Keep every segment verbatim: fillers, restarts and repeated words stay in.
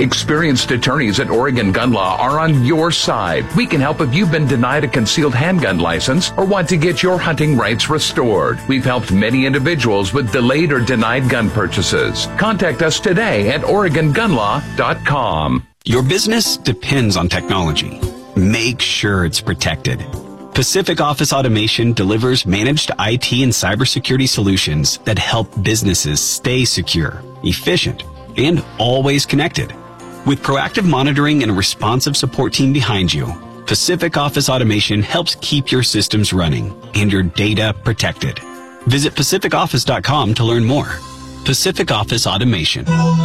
Experienced attorneys at Oregon Gun Law are on your side. We can help if you've been denied a concealed handgun license or want to get your hunting rights restored. We've helped many individuals with delayed or denied gun purchases. Contact us today at Oregon Gun Law dot com. Your business depends on technology. Make sure it's protected. Pacific Office Automation delivers managed I T and cybersecurity solutions that help businesses stay secure, efficient, and always connected. With proactive monitoring and a responsive support team behind you, Pacific Office Automation helps keep your systems running and your data protected. Visit Pacific Office dot com to learn more. Pacific Office Automation.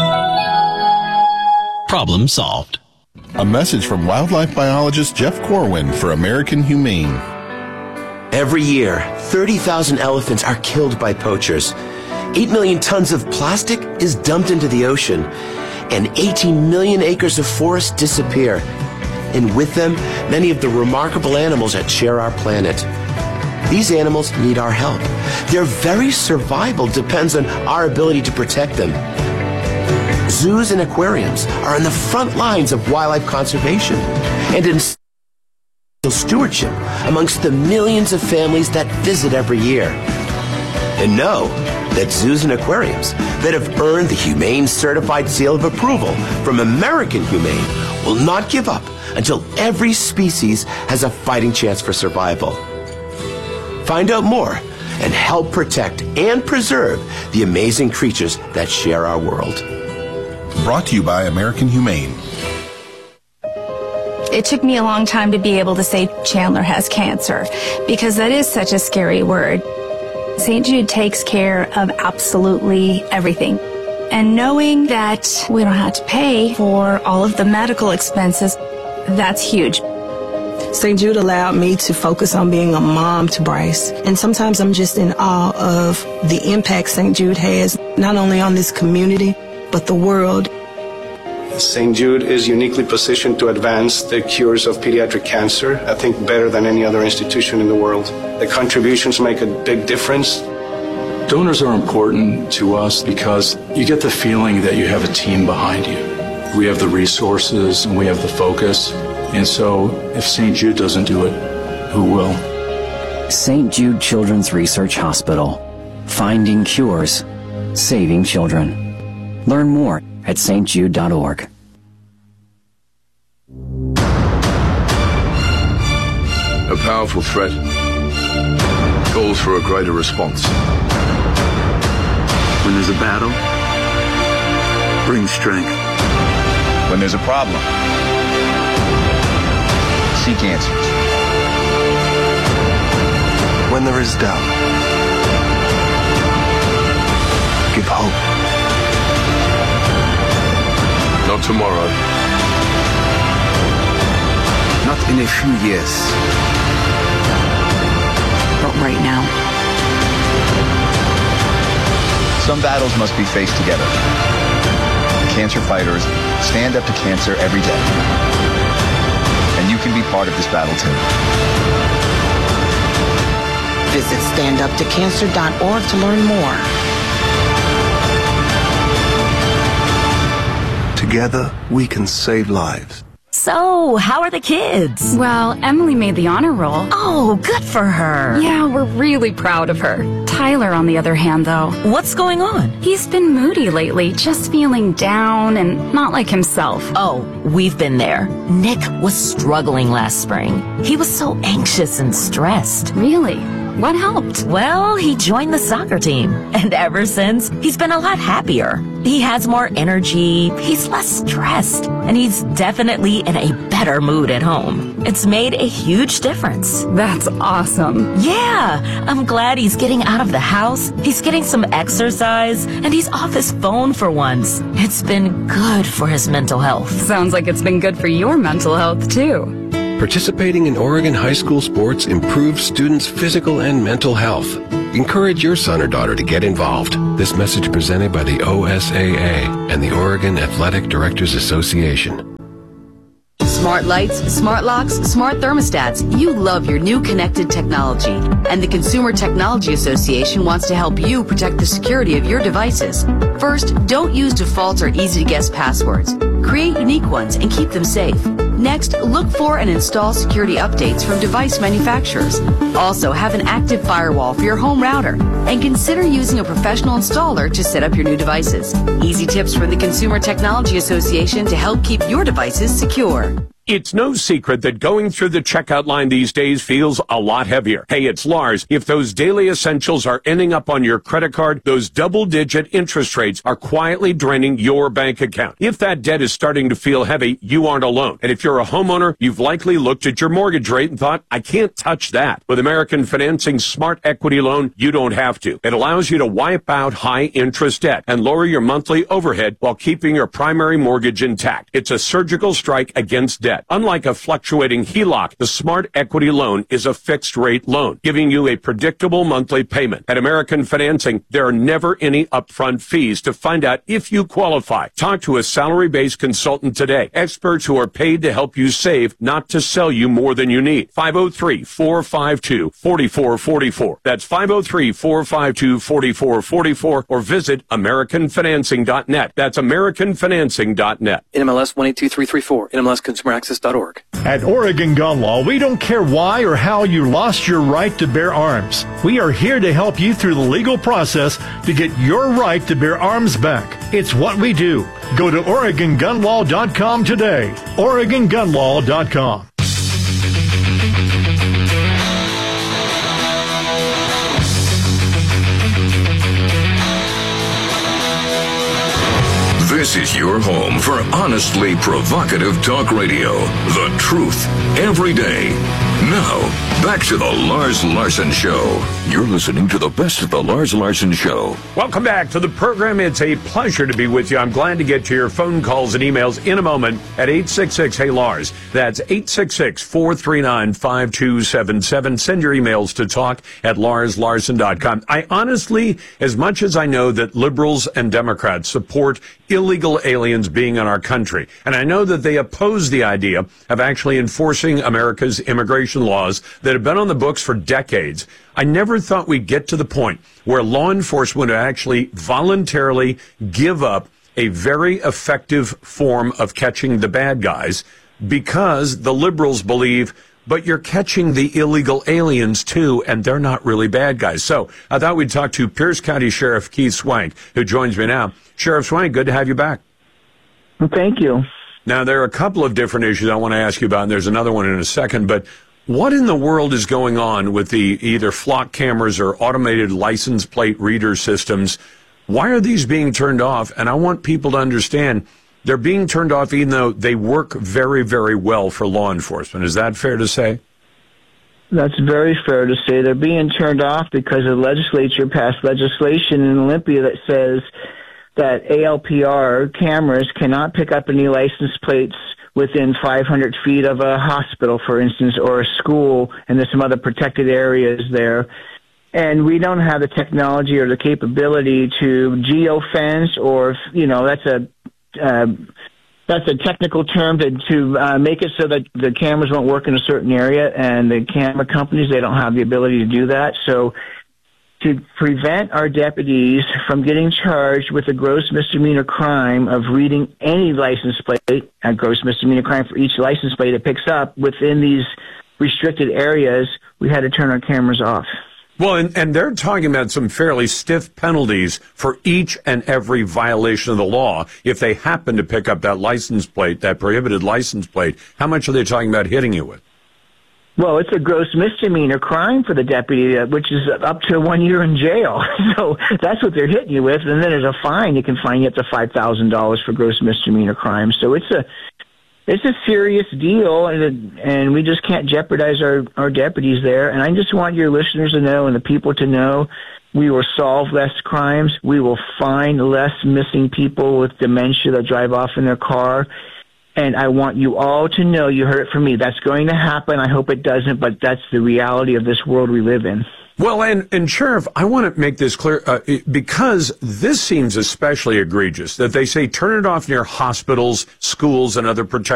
Problem solved. A message from wildlife biologist Jeff Corwin for American Humane. Every year, thirty thousand elephants are killed by poachers. eight million tons of plastic is dumped into the ocean, and eighteen million acres of forest disappear. And with them, many of the remarkable animals that share our planet. These animals need our help. Their very survival depends on our ability to protect them. Zoos and aquariums are on the front lines of wildlife conservation and in stewardship amongst the millions of families that visit every year. And know that zoos and aquariums that have earned the Humane Certified Seal of Approval from American Humane will not give up until every species has a fighting chance for survival. Find out more and help protect and preserve the amazing creatures that share our world. Brought to you by American Humane. It took me a long time to be able to say Chandler has cancer because that is such a scary word. Saint Jude takes care of absolutely everything. And knowing that we don't have to pay for all of the medical expenses, that's huge. Saint Jude allowed me to focus on being a mom to Bryce. And sometimes I'm just in awe of the impact Saint Jude has, not only on this community, but the world. Saint Jude is uniquely positioned to advance the cures of pediatric cancer, I think better than any other institution in the world. The contributions make a big difference. Donors are important to us because you get the feeling that you have a team behind you. We have the resources and we have the focus. And so if Saint Jude doesn't do it, who will? Saint Jude Children's Research Hospital. Finding cures. Saving children. Learn more at S T jude dot org. A powerful threat calls for a greater response. When there's a battle, bring strength. When there's a problem, seek answers. When there is doubt, give hope. Not tomorrow. Not in a few years. But right now. Some battles must be faced together. Cancer fighters stand up to cancer every day. And you can be part of this battle too. Visit stand up to cancer dot org to learn more. Together, we can save lives. So, how are the kids? Well, Emily made the honor roll. Oh, good for her. Yeah, we're really proud of her. Tyler, on the other hand, though. What's going on? He's been moody lately, just feeling down and not like himself. Oh, we've been there. Nick was struggling last spring. He was so anxious and stressed. Really? What helped? Well, he joined the soccer team. And ever since, he's been a lot happier. He has more energy, he's less stressed, and he's definitely in a better mood at home. It's made a huge difference. That's awesome. Yeah, I'm glad he's getting out of the house, he's getting some exercise, and he's off his phone for once. It's been good for his mental health. Sounds like it's been good for your mental health, too. Participating in Oregon high school sports improves students' physical and mental health. Encourage your son or daughter to get involved. This message presented by the O S A A and the Oregon Athletic Directors Association. Smart lights, smart locks, smart thermostats. You love your new connected technology. And the Consumer Technology Association wants to help you protect the security of your devices. First, don't use default or easy-to-guess passwords. Create unique ones and keep them safe. Next, look for and install security updates from device manufacturers. Also, have an active firewall for your home router. And consider using a professional installer to set up your new devices. Easy tips from the Consumer Technology Association to help keep your devices secure. It's no secret that going through the checkout line these days feels a lot heavier. Hey, it's Lars. If those daily essentials are ending up on your credit card, those double-digit interest rates are quietly draining your bank account. If that debt is starting to feel heavy, you aren't alone. And if you're a homeowner, you've likely looked at your mortgage rate and thought, I can't touch that. With American Financing's Smart Equity Loan, you don't have to. It allows you to wipe out high-interest debt and lower your monthly overhead while keeping your primary mortgage intact. It's a surgical strike against debt. Unlike a fluctuating H E L O C, the Smart Equity Loan is a fixed-rate loan, giving you a predictable monthly payment. At American Financing, there are never any upfront fees. To find out if you qualify, talk to a salary-based consultant today. Experts who are paid to help you save, not to sell you more than you need. five oh three, four five two, four four four four. That's five oh three, four five two, four four four four, or visit American Financing dot net. That's American Financing dot net. N M L S one eight two three three four, N M L S Consumer Access dot org. At Oregon Gun Law, we don't care why or how you lost your right to bear arms. We are here to help you through the legal process to get your right to bear arms back. It's what we do. Go to Oregon Gun Law dot com today. Oregon Gun Law dot com. This is your home for honestly provocative talk radio. The truth every day. Now, back to the Lars Larson Show. You're listening to the best of the Lars Larson Show. Welcome back to the program. It's a pleasure to be with you. I'm glad to get to your phone calls and emails in a moment at eight six six, hey Lars. That's eight six six, four three nine, five two seven seven. Send your emails to talk at lars larson dot com. I honestly, as much as I know that liberals and Democrats support illegal aliens being in our country, and I know that they oppose the idea of actually enforcing America's immigration laws that have been on the books for decades, I never thought we'd get to the point where law enforcement would actually voluntarily give up a very effective form of catching the bad guys because the liberals believe, but you're catching the illegal aliens too, and they're not really bad guys. So I thought we'd talk to Pierce County Sheriff Keith Swank, who joins me now. Sheriff Swank, good to have you back. Thank you. Now, there are a couple of different issues I want to ask you about, and there's another one in a second, but what in the world is going on with the either flock cameras or automated license plate reader systems? Why are these being turned off? And I want people to understand they're being turned off even though they work very, very well for law enforcement. Is that fair to say? That's very fair to say. They're being turned off because the legislature passed legislation in Olympia that says that A L P R cameras cannot pick up any license plates within five hundred feet of a hospital, for instance, or a school, and there's some other protected areas there. And we don't have the technology or the capability to geofence or, you know, that's a uh, that's a technical term to, to uh, make it so that the cameras won't work in a certain area, and the camera companies, they don't have the ability to do that. So to prevent our deputies from getting charged with a gross misdemeanor crime of reading any license plate, a gross misdemeanor crime for each license plate it picks up within these restricted areas, we had to turn our cameras off. Well, and, and they're talking about some fairly stiff penalties for each and every violation of the law. If they happen to pick up that license plate, that prohibited license plate, how much are they talking about hitting you with? Well, it's a gross misdemeanor crime for the deputy, uh, which is up to one year in jail. So that's what they're hitting you with. And then there's a fine. You can fine you up to five thousand dollars for gross misdemeanor crimes. So it's a it's a serious deal, and it, and we just can't jeopardize our, our deputies there. And I just want your listeners to know and the people to know we will solve less crimes. We will find less missing people with dementia that drive off in their car. And I want you all to know, you heard it from me, that's going to happen. I hope it doesn't, but that's the reality of this world we live in. Well, and, and Sheriff, I want to make this clear, uh, because this seems especially egregious, that they say turn it off near hospitals, schools, and other protected